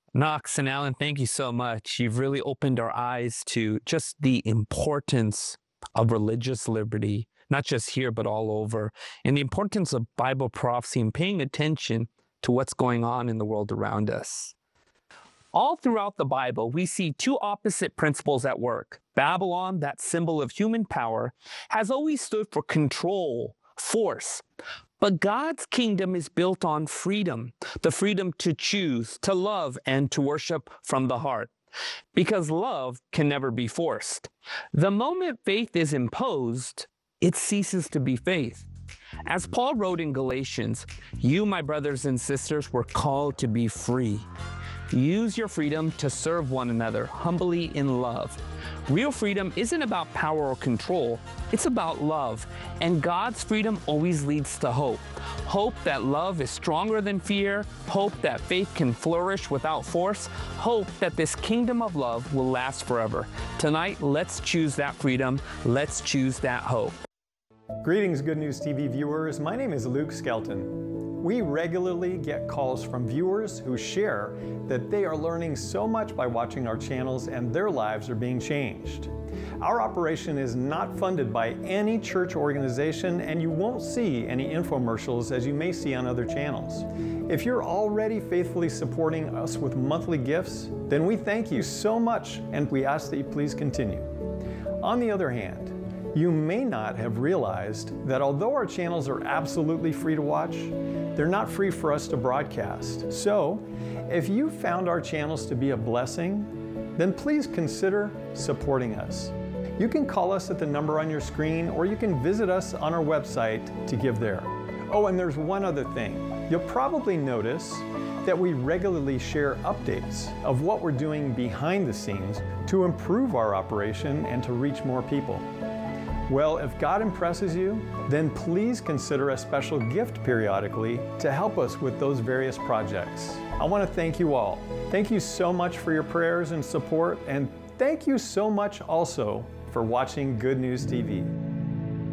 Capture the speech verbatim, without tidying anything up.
Knox and Alan, thank you so much. You've really opened our eyes to just the importance of religious liberty, not just here, but all over, and the importance of Bible prophecy and paying attention to what's going on in the world around us. All throughout the Bible, we see two opposite principles at work. Babylon, that symbol of human power, has always stood for control, force. But God's kingdom is built on freedom, the freedom to choose, to love, and to worship from the heart. Because love can never be forced. The moment faith is imposed, it ceases to be faith. As Paul wrote in Galatians, you, my brothers and sisters, were called to be free. Use your freedom to serve one another humbly in love. Real freedom isn't about power or control, it's about love. And God's freedom always leads to hope. Hope that love is stronger than fear, hope that faith can flourish without force, hope that this kingdom of love will last forever. Tonight, let's choose that freedom, let's choose that hope. Greetings, Good News T V viewers. My name is Luke Skelton. We regularly get calls from viewers who share that they are learning so much by watching our channels and their lives are being changed. Our operation is not funded by any church organization, and you won't see any infomercials as you may see on other channels. If you're already faithfully supporting us with monthly gifts, then we thank you so much and we ask that you please continue. On the other hand, you may not have realized that although our channels are absolutely free to watch, they're not free for us to broadcast. So, if you found our channels to be a blessing, then please consider supporting us. You can call us at the number on your screen, or you can visit us on our website to give there. Oh, and there's one other thing. You'll probably notice that we regularly share updates of what we're doing behind the scenes to improve our operation and to reach more people. Well, if God impresses you, then please consider a special gift periodically to help us with those various projects. I want to thank you all. Thank you so much for your prayers and support, and thank you so much also for watching Good News T V.